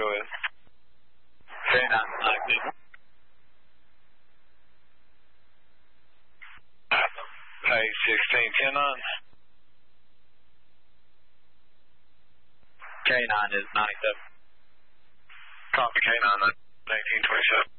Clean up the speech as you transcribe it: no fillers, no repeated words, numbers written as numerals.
go ahead. K9 active. Hey, 16, 10 on. K9 is 97. Copy K9, 1927.